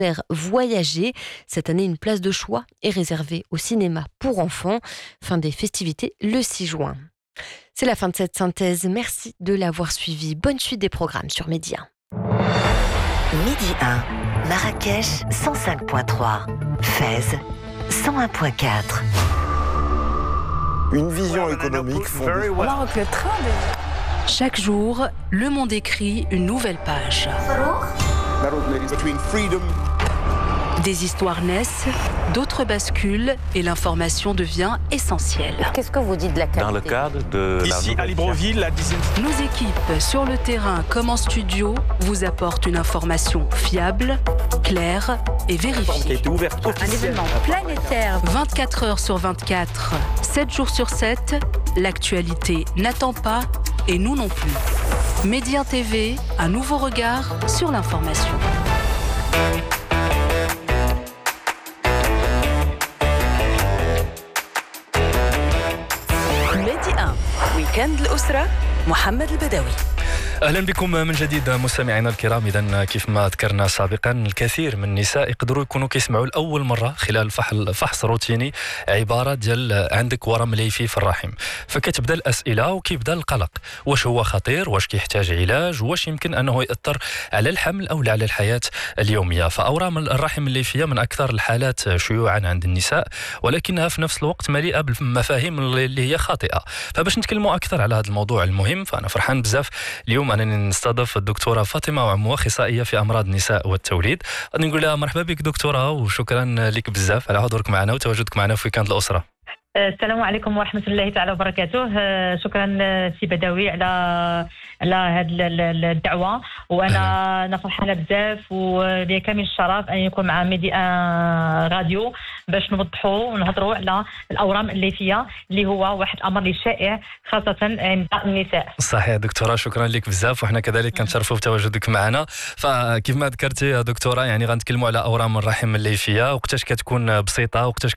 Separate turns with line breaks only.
voyager. Cette année, une place de choix est réservée au cinéma pour enfants. Fin des festivités le 6 juin. C'est la fin de cette synthèse. Merci de l'avoir suivi. Bonne suite des programmes sur Midi 1.
Midi 1, Marrakech 105.3, Fès 101.4.
Une vision économique fondée.
Maroc, le train
Chaque jour, Le Monde écrit une nouvelle page. Des histoires naissent, d'autres basculent et l'information devient essentielle.
Qu'est-ce que vous dites de la qualité?
Dans le cadre de
ici à Libreville, la 10e.
Nos équipes, sur le terrain comme en studio, vous apportent une information fiable, claire et vérifiée.
Qui a été ouverte
Un événement planétaire.
24 heures sur 24, 7 jours sur 7, l'actualité n'attend pas et nous non plus. Midi 1 TV, un nouveau regard sur l'information.
ميدي 1 ويكند الأسرة محمد البدوي.
أهلا بكم من جديد مستمعينا الكرام. إذن كيف ما ذكرنا سابقا الكثير من النساء يقدروا يكونوا كيسمعوا لأول مرة خلال فحص روتيني عبارة ديال عندك ورم ليفي في الرحم، فكتبدا الأسئلة وكيبدا القلق. واش هو خطير؟ واش كيحتاج علاج؟ واش يمكن أنه يأثر على الحمل أو على الحياة اليومية؟ فأورام الرحم الليفية من أكثر الحالات شيوعا عند النساء، ولكنها في نفس الوقت مليئة بالمفاهيم اللي هي خاطئة. فباش نتكلموا أكثر على هذا الموضوع المهم، فأنا فرحان بزاف اليوم أنني نستضيف الدكتورة فاطمة وعمو، أخصائية في أمراض النساء والتوليد. غادي نقول لها مرحبا بك دكتورة، وشكرا لك بزاف على حضورك معنا وتواجدك معنا في ويكاند الأسرة.
السلام عليكم ورحمة الله تعالى وبركاته. شكرا سي بدوي على هذه الدعوة، وأنا فرحانة بزاف ولي كامل الشرف أن يكون مع ميدي راديو باش نوضحوا ونهضروا على الأورام الليفية اللي هو واحد الأمر اللي شائع خاصة عند النساء.
صحيح دكتورة، شكرا لك بزاف، وحنا كذلك كنتشرفوا بتواجدك معنا. فكيف ما ذكرتي يا دكتورة، يعني غنتكلموا على أورام الرحم الليفية، وقتاش كتكون بسيطة وقتاش